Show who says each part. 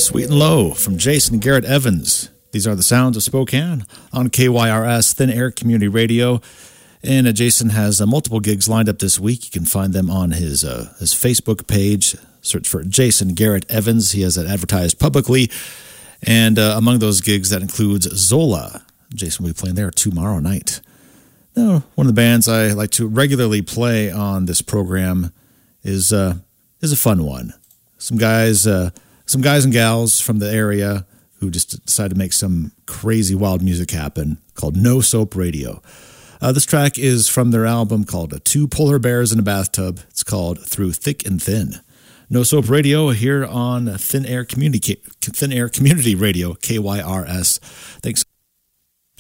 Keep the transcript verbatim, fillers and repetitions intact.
Speaker 1: Sweet and Low from Jason Garrett Evans. These are the sounds of Spokane on K Y R S Thin Air Community Radio. And uh, Jason has uh, multiple gigs lined up this week. You can find them on his uh, his Facebook page. Search for Jason Garrett Evans. He has that advertised publicly. And uh, among those gigs, that includes Zola. Jason will be playing there tomorrow night. Now, one of the bands I like to regularly play on this program is uh, is a fun one. Some guys, uh, some guys and gals from the area who just decided to make some crazy wild music happen called No Soap Radio. Uh, this track is from their album called Two Polar Bears in a Bathtub. It's called Through Thick and Thin. No Soap Radio here on Thin Air Community, Thin Air Community Radio, K Y R S. Thanks.